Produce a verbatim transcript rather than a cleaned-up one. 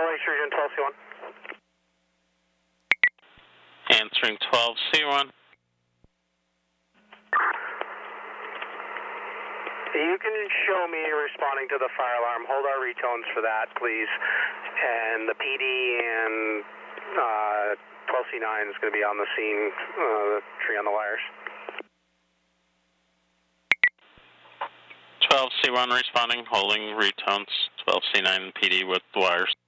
Lakes Region, twelve C one. Answering twelve C one. You can show me responding to the fire alarm. Hold our retones for that, please. And the P D and uh, twelve C nine is going to be on the scene, uh, the tree on the wires. twelve C one responding, holding retones, twelve C nine P D with wires.